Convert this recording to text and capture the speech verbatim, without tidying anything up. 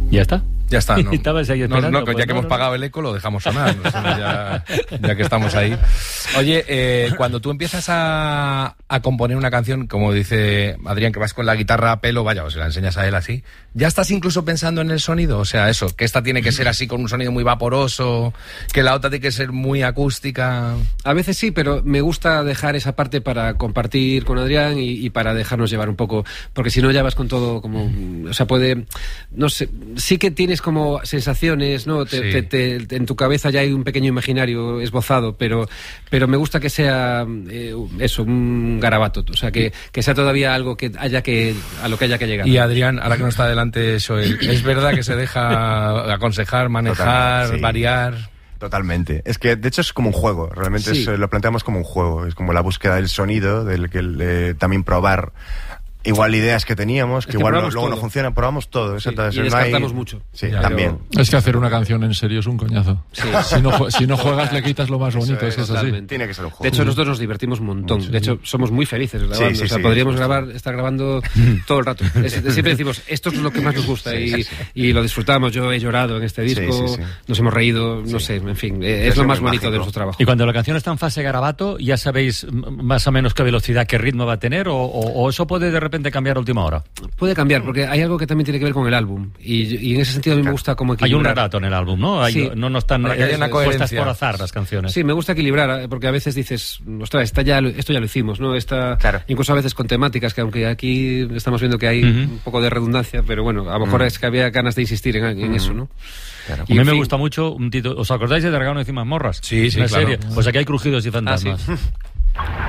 Ya está. Ya está, ¿no? Estabas ahí no, esperando, no, pues ya que no, hemos no. pagado el eco, lo dejamos sonar, no sé, ya, ya que estamos ahí. Oye, eh, cuando tú empiezas a, a componer una canción, como dice Adrián, que vas con la guitarra a pelo, vaya, o se la enseñas a él así, ¿ya estás incluso pensando en el sonido? O sea, eso, que esta tiene que ser así con un sonido muy vaporoso, que la otra tiene que ser muy acústica. A veces sí, pero me gusta dejar esa parte para compartir con Adrián y, y para dejarnos llevar un poco, porque si no ya vas con todo como, o sea, puede, no sé, sí que tienes como sensaciones, ¿no? Te, Sí. te, te, en tu cabeza ya hay un pequeño imaginario esbozado, pero, pero me gusta que sea eh, eso, un garabato, o sea, que, que sea todavía algo que haya que, a lo que haya que llegar. Y Adrián, ahora que no está delante Joel, ¿es verdad que se deja aconsejar, manejar, Totalmente, sí. variar? Totalmente. Es que, de hecho, es como un juego. Realmente Sí. es, lo planteamos como un juego. Es como la búsqueda del sonido, del que eh, también probar igual ideas que teníamos, que, que igual no- probamos luego todo. no funcionan, probamos todo. Sí, exacto, y no hay- descartamos mucho. Sí, Ya, también. Es que hacer una canción en serio es un coñazo. Sí. Si no, jue- si no juegas le quitas lo más bonito, Eso es que es así. Totalmente. Tiene que ser un De juego. hecho, nosotros nos divertimos un montón. Sí. De hecho, somos muy felices grabando. Sí, sí, o sea, sí, podríamos sí, grabar, estar grabando todo el rato. Es- siempre decimos, esto es lo que más nos gusta Sí, y, sí, sí. y lo disfrutamos. Yo he llorado en este disco, Sí, sí, sí. nos hemos reído, no Sí. sé, en fin, eh, Es es lo muy más bonito mágico. de nuestro trabajo. Y cuando la canción está en fase garabato, ¿ya sabéis m- más o menos qué velocidad, qué ritmo va a tener? ¿O, o- o eso puede de repente cambiar a última hora? Puede cambiar, porque hay algo que también tiene que ver con el álbum. Y, y en ese sentido a mí me gusta como Hay un equilibrar. relato en el álbum, ¿no? Hay, Sí. No, no están Para que haya eh, una puestas coherencia. por azar las canciones. Sí, me gusta equilibrar, eh, porque a veces dices, ostras, esta ya, lo- esto ya lo hicimos, ¿no? Esta, Claro. incluso a veces con temáticas, que aunque aquí estamos viendo que hay Ujú. un poco de redundancia, pero bueno, a lo mejor es que había ganas de insistir en, en eso, ¿no? Claro. A Y mí en me fin. gusta mucho un título. ¿Os acordáis de Dragón encima mazmorras? Sí, sí, Una claro. serie. Pues aquí hay crujidos y fantasmas. Ah, sí.